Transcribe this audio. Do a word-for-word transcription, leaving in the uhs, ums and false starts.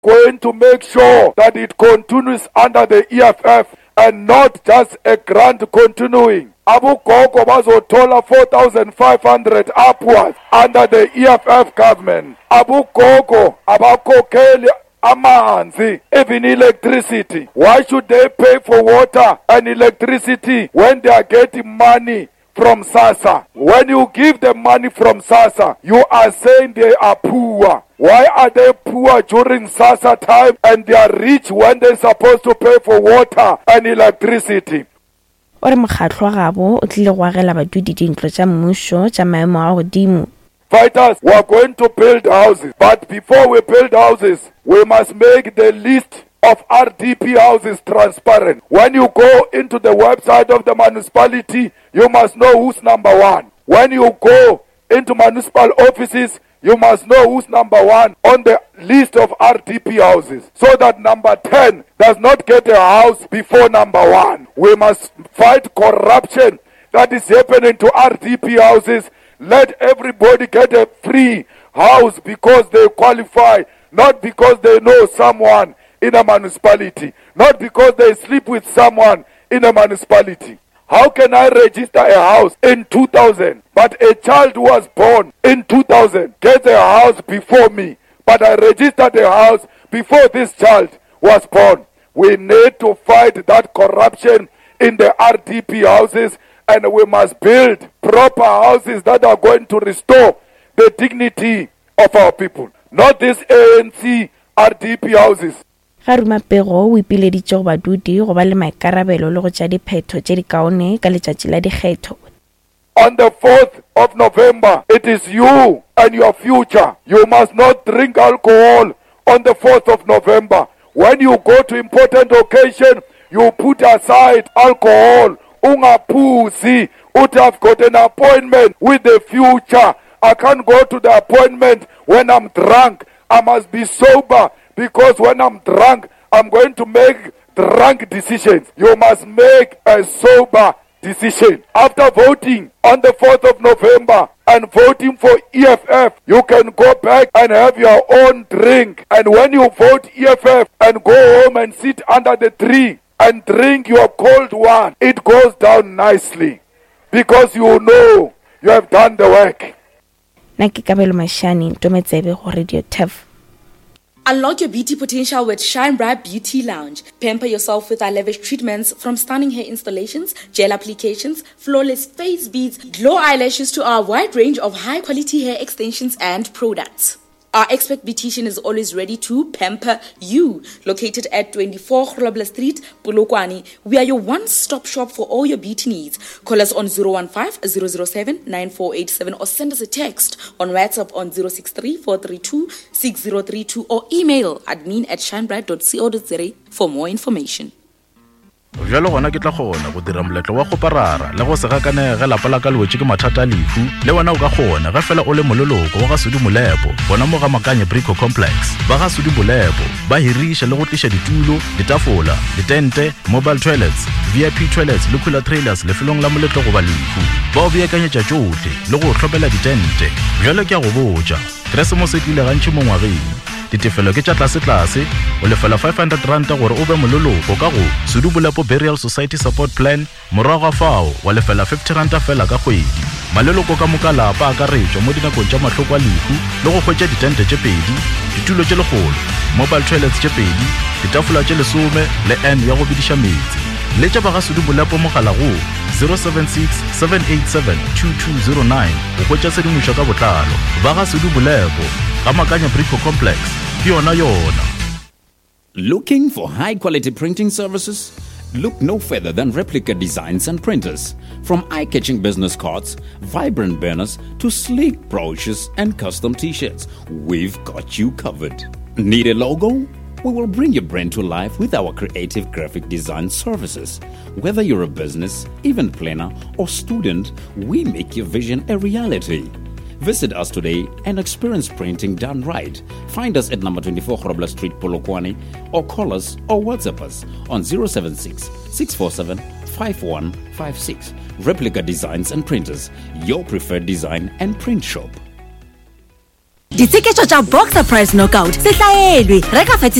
going to make sure that it continues under the E F F and not just a grant continuing. Abogogo bazothola four thousand five hundred upwards under the E F F government. Abogogo abakhokheli amanzi, even electricity. Why should they pay for water and electricity when they are getting money from SASSA? When you give them money from SASSA, you are saying they are poor. Why are they poor during SASSA time and they are rich when they're supposed to pay for water and electricity? Ore mokgatlo wa gabo o tlile go agela badudi dintlo tša mmušo tša maemo a godimo. Fighters, we are going to build houses, but before we build houses, we must make the list of R D P houses transparent. When you go into the website of the municipality, you must know who's number one. When you go into municipal offices, you must know who's number one on the list of R D P houses, so that number ten does not get a house before number one. We must fight corruption that is happening to R D P houses. Let everybody get a free house because they qualify, not because they know someone in a municipality, not because they sleep with someone in a municipality. How can I register a house in two thousand, but a child who was born in two thousand gets a house before me, but I registered a house before this child was born? We need to fight that corruption in the R D P houses, and we must build proper houses that are going to restore the dignity of our people, not these A N C R D P houses. Garuma Pego o ipileditše go badudi go ba le maikarabelo le go tšea diphetho tše di kaone ka letšatši la dikgetho. On the fourth of November, it is you and your future. You must not drink alcohol on the fourth of November. When you go to important occasion, you put aside alcohol. Ungapuzi, ut have got an appointment with the future. I can't go to the appointment when I'm drunk. I must be sober, because when I'm drunk, I'm going to make drunk decisions. You must make a sober decision. After voting on the fourth of November and voting for E F F, you can go back and have your own drink. And when you vote E F F and go home and sit under the tree and drink your cold one, it goes down nicely, because you know you have done the work. Naki Kabelo Mashani, Tometsebe go Radio T V. Unlock your beauty potential with Shine Bright Beauty Lounge. Pamper yourself with our lavish treatments, from stunning hair installations, gel applications, flawless face beads, glow eyelashes, to our wide range of high-quality hair extensions and products. Our expert beautician is always ready to pamper you. Located at twenty-four Grobler Street, Polokwane, we are your one-stop shop for all your beauty needs. Call us on zero one five, zero zero seven, nine four eight seven or send us a text on WhatsApp on zero six three, four three two, six zero three two or email admin at shinebright dot co dot za for more information. Jalo gona ke tla gona go dira moletlo wa go parara le go se gakanega lapa la ka lwetse ke mathata lefu le wena o ka gona ga fela o le mololoko wa ga Sudi Molepo bona mo ga Makanye Brico Complex ba ga Sudi Molepo ba hirisha le go tlisha ditulo, ditafola, ditente, mobile toilets, V I P toilets le cooler trailers le felong la moletlo go ba lefu ba o beakanyetša tšohle le go tlhopela ditente. Jalo ke a go botša dress mo se tlile gantši mo ngwageng ditefelo ke tša tlase-tlase o lefela five hundred rand gore o be mololoko ka go Sudi Molepo Burial Society Support Plan. Morago ga fao wa lefela fifty rand fela ka kgwedi. Maleloko ka moka lapa a ka retšwa mo dinakong tša mahloko a lefu le go hwetša ditente tše pedi, ditulo tše legolo, mobile toilets tše pedi, ditafola tše lesome le N ya go bediša metsi. Le tša ba ga Sudi Molepo mogala go zero seven six, seven eight seven, two two zero nine go hwetša sedimoša ka botlalo. Ba ga Sudi Molepo ga Makanye Brico Complex ke yona yona. Looking for high-quality printing services? Look no further than Replica Designs and Printers. From eye-catching business cards, vibrant banners, to sleek brochures and custom t-shirts, we've got you covered. Need a logo? We will bring your brand to life with our creative graphic design services. Whether you're a business, event planner, or student, we make your vision a reality. Visit us today and experience printing done right. Find us at number twenty-four Grobler Street, Polokwane, or call us or WhatsApp us on zero seven six, six four seven, five one five six. Replica Designs and Printers, your preferred design and print shop. ditseketšo tša Boxer Price Knockout se hlaelwe reka